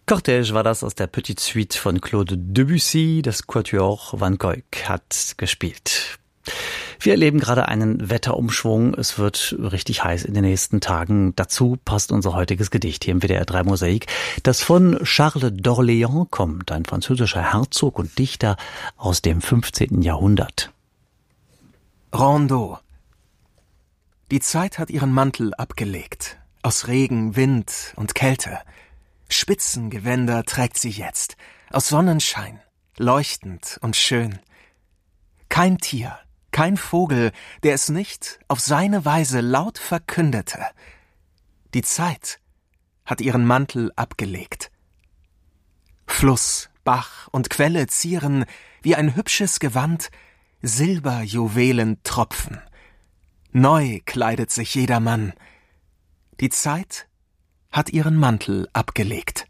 Cortège war das aus der Petite Suite von Claude Debussy. Das Quatuor Van Gogh hat gespielt. Wir erleben gerade einen Wetterumschwung. Es wird richtig heiß in den nächsten Tagen. Dazu passt unser heutiges Gedicht hier im WDR 3 Mosaik, das von Charles d'Orléans kommt, ein französischer Herzog und Dichter aus dem 15. Jahrhundert. Rondeau. Die Zeit hat ihren Mantel abgelegt, aus Regen, Wind und Kälte. Spitzengewänder trägt sie jetzt, aus Sonnenschein, leuchtend und schön. Kein Tier, kein Vogel, der es nicht auf seine Weise laut verkündete. Die Zeit hat ihren Mantel abgelegt. Fluss, Bach und Quelle zieren wie ein hübsches Gewand Silberjuwelen-Tropfen. Neu kleidet sich jedermann. Die Zeit hat ihren Mantel abgelegt.